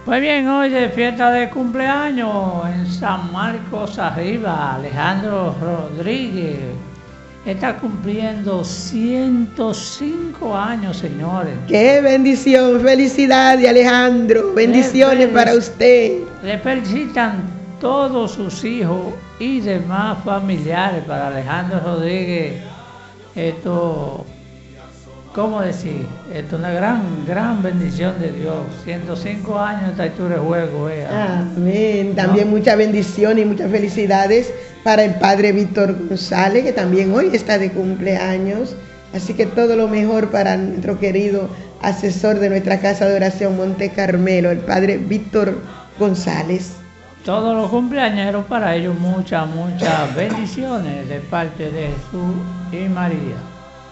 Pues bien, hoy de fiesta de cumpleaños en San Marcos Arriba, Alejandro Rodríguez está cumpliendo 105 años, señores. ¡Qué bendición! ¡Felicidades, Alejandro! Bendiciones para usted. Le felicitan todos sus hijos y demás familiares para Alejandro Rodríguez. Esto, ¿cómo decir? Esto es una gran bendición de Dios. 105 años está altura de juego. Amén. También mucha bendición y muchas felicidades para el padre Víctor González, que también hoy está de cumpleaños. Así que todo lo mejor para nuestro querido asesor de nuestra casa de oración Monte Carmelo, el padre Víctor González. Todos los cumpleañeros, para ellos muchas bendiciones de parte de Jesús y María.